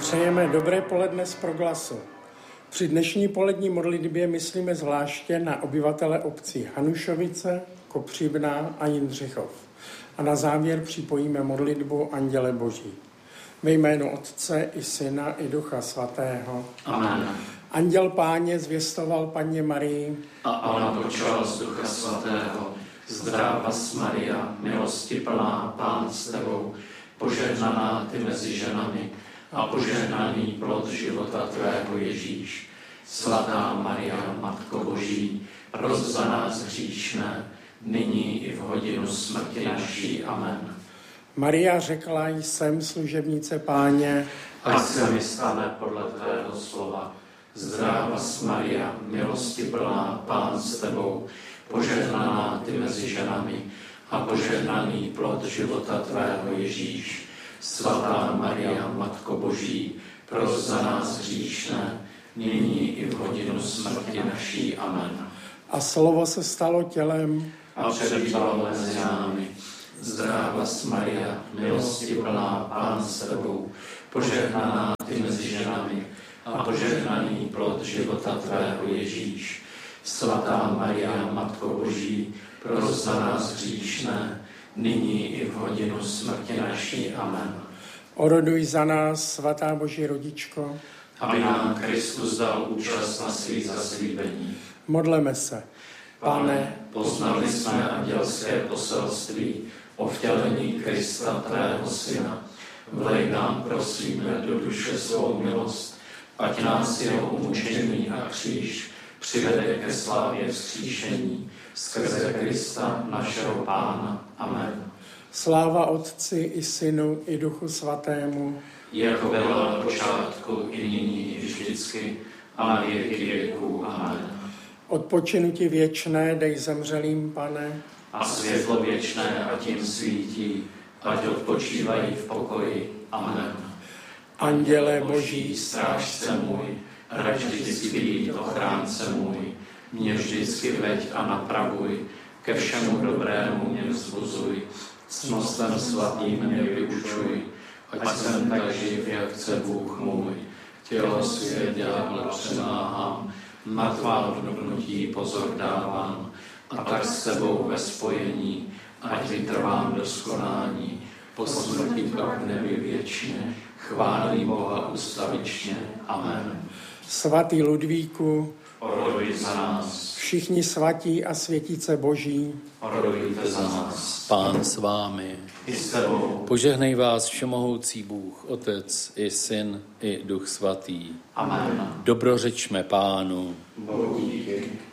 Přejeme dobré poledne z Proglasu. Při dnešní polední modlitbě myslíme zvláště na obyvatele obcí Hanušovice, Kopřivná a Jindřichov. A na závěr připojíme modlitbu Anděle Boží. Ve jménu Otce i Syna i Ducha Svatého. Amen. Anděl Páně zvěstoval Panně Marii. A ona počala z Ducha Svatého. Zdráva Maria, milosti plná, Pán s tebou, požehnaná ty mezi ženami a požehnaný plod života tvého Ježíš. Svatá Maria, Matko Boží, pros za nás hříšné, nyní i v hodinu smrti naší. Amen. Maria řekla, jsem služebnice Páně, ať se mi stane podle tvého slova. Zdráva Maria, milosti plná, Pán s tebou, požehnaná ty mezi ženami a požehnaný plod života tvého Ježíš. Svatá Maria, Matko Boží, pros za nás hříšné, nyní i v hodinu smrti naší. Amen. A slovo se stalo tělem a přebývalo mezi námi. Zdráva Maria, milosti plná, Pán s tebou, požehnaná ty mezi ženami a požehnaný plod života tvého Ježíš. Svatá Maria, Matko Boží, pros za nás hříšné, nyní i v hodinu smrti naší. Amen. Oroduj za nás, svatá Boží rodičko, aby nám Kristus dal účast na svých zaslíbení. Modleme se. Pane, poznali jsme andělské poselství o vtělení Krista, tvého Syna. Vlej nám, prosíme, do duše svou milost, ať nás jeho umučení a kříž přivede ke slávě vzkříšení skrze Krista, našeho Pána. Amen. Sláva Otci i Synu i Duchu Svatému, jako byla na počátku, i nyní, i vždycky, a na věky věků. Amen. Odpočinutí věčné dej zemřelým, Pane, A světlo věčné a tím svítí, ať odpočívají v pokoji. Amen. Anděle Boží, strážce můj, raď vždycky být ochránce můj, mě vždycky veď a napravuj, ke všemu dobrému mě vzbuzuj, cnostem svatým mě vyučuj, ať jsem tak živ, jak chce Bůh můj. Tělo svět ďábla přemáhám, na tvá vnuknutí pozor dávám, a tak s tebou ve spojení, ať vytrvám do skonání, po smrti pak v nebi věčně, chválí Boha ustavičně. Amen. Svatý Ludvíku, oroduj za nás. Všichni svatí a světíce Boží, Orodujte za nás. Pán s vámi. I s tebou. Požehnej vás všemohoucí Bůh, Otec i Syn i Duch Svatý. Amen. Dobrořečme Pánu. Bohu díky.